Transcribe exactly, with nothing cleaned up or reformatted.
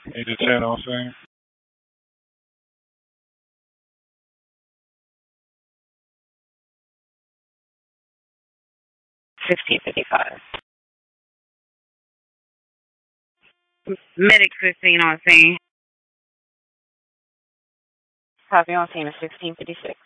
eight to ten on scene. sixteen fifty-five. Medic fifteen on scene. Copy on scene is sixteen fifty-six.